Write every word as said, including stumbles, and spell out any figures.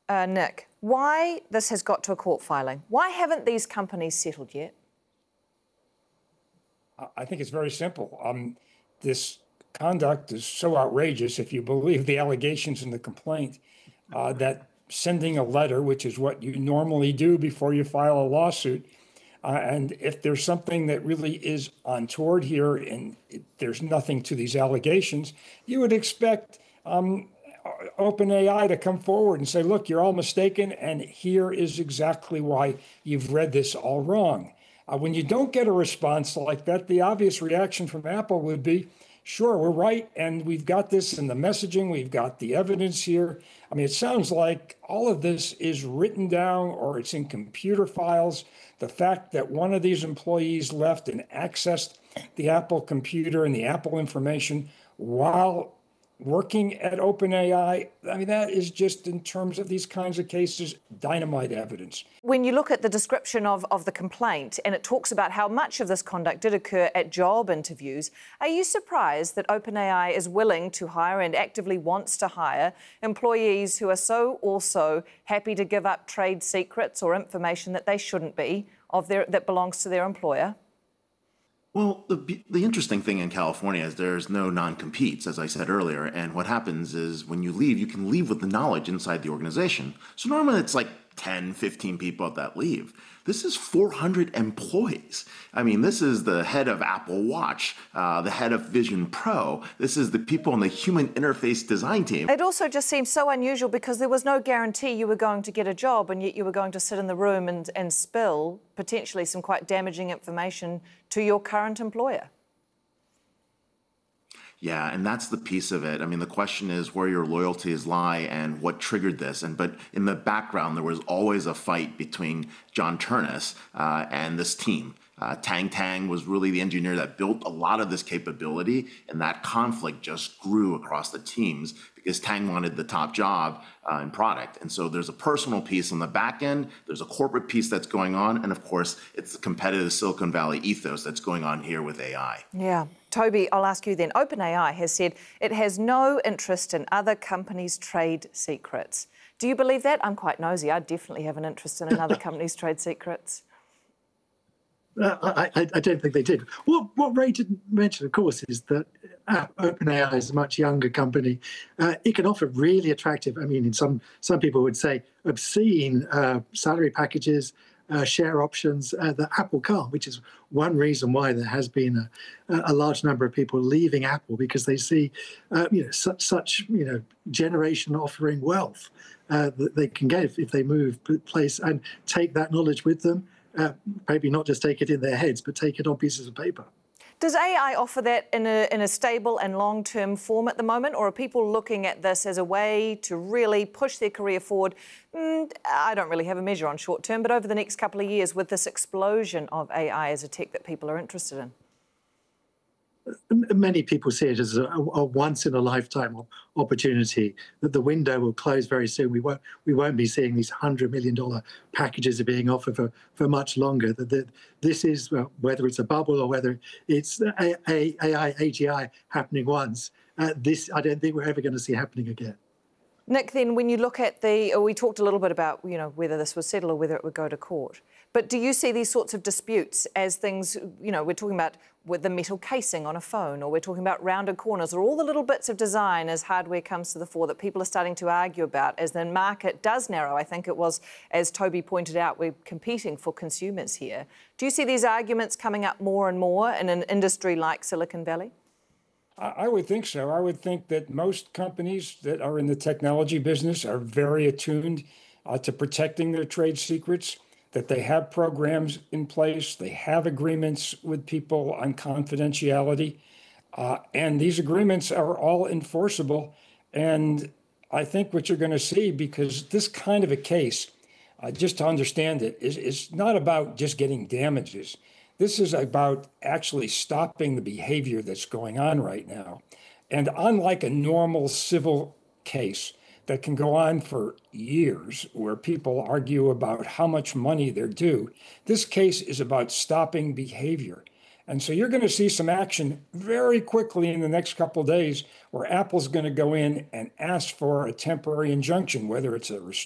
uh, Nick, why this has got to a court filing? Why haven't these companies settled yet? I think it's very simple. Um, this conduct is so outrageous, if you believe the allegations in the complaint, uh, that sending a letter, which is what you normally do before you file a lawsuit, uh, and if there's something that really is untoward here and it, there's nothing to these allegations, you would expect um, OpenAI to come forward and say, look, you're all mistaken, and here is exactly why you've read this all wrong. Uh, when you don't get a response like that, the obvious reaction from Apple would be, sure, we're right, and we've got this in the messaging, we've got the evidence here. I mean, it sounds like all of this is written down or it's in computer files. The fact that one of these employees left and accessed the Apple computer and the Apple information while working at OpenAI, I mean, that is just, in terms of these kinds of cases, dynamite evidence. When you look at the description of, of the complaint, and it talks about how much of this conduct did occur at job interviews, are you surprised that OpenAI is willing to hire and actively wants to hire employees who are so also happy to give up trade secrets or information that they shouldn't be, of their, that belongs to their employer? Well, the, the interesting thing in California is there's no non-competes, as I said earlier, and what happens is when you leave, you can leave with the knowledge inside the organization. So normally it's like ten, fifteen people that leave. This is four hundred employees. I mean, this is the head of Apple Watch, uh, the head of Vision Pro. This is the people on the human interface design team. It also just seems so unusual because there was no guarantee you were going to get a job, and yet you were going to sit in the room and, and spill potentially some quite damaging information to your current employer. Yeah, and that's the piece of it. I mean, the question is where your loyalties lie and what triggered this. And but in the background, there was always a fight between John Ternus uh, and this team. Uh, Tang Tang was really the engineer that built a lot of this capability, and that conflict just grew across the teams because Tang wanted the top job uh, in product. And so there's a personal piece on the back end, there's a corporate piece that's going on, and of course, it's the competitive Silicon Valley ethos that's going on here with A I. Yeah. Toby, I'll ask you then. OpenAI has said it has no interest in other companies' trade secrets. Do you believe that? I'm quite nosy. I definitely have an interest in another company's trade secrets. Uh, I, I, I don't think they did. What, what Ray didn't mention, of course, is that uh, OpenAI is a much younger company. Uh, it can offer really attractive, I mean, in some, some people would say obscene uh, salary packages, uh, share options uh, that Apple can't, which is one reason why there has been a, a large number of people leaving Apple, because they see uh, you know, such, such you know, generation offering wealth uh, that they can get if, if they move place and take that knowledge with them. Uh, maybe not just take it in their heads, but take it on pieces of paper. Does A I offer that in a, in a stable and long-term form at the moment, or are people looking at this as a way to really push their career forward? Mm, I don't really have a measure on short-term, but over the next couple of years with this explosion of A I as a tech that people are interested in? Many people see it as a, a once-in-a-lifetime opportunity, that the window will close very soon. We won't, we won't be seeing these one hundred million dollar packages are being offered for, for much longer. That, that this is, well, whether it's a bubble or whether it's A I, A G I happening once, uh, this I don't think we're ever going to see happening again. Nick, then, when you look at the, or we talked a little bit about, you know, whether this was settled or whether it would go to court. But do you see these sorts of disputes as things, you know, we're talking about with the metal casing on a phone, or we're talking about rounded corners, or all the little bits of design as hardware comes to the fore that people are starting to argue about as the market does narrow? I think it was, as Toby pointed out, we're competing for consumers here. Do you see these arguments coming up more and more in an industry like Silicon Valley? I would think so. I would think that most companies that are in the technology business are very attuned uh, to protecting their trade secrets, that they have programs in place, they have agreements with people on confidentiality, uh, and these agreements are all enforceable. And I think what you're going to see, because this kind of a case, uh, just to understand it, is, is not about just getting damages. This is about actually stopping the behavior that's going on right now. And unlike a normal civil case that can go on for years, where people argue about how much money they're due, this case is about stopping behavior. And so you're going to see some action very quickly in the next couple of days where Apple's going to go in and ask for a temporary injunction, whether it's a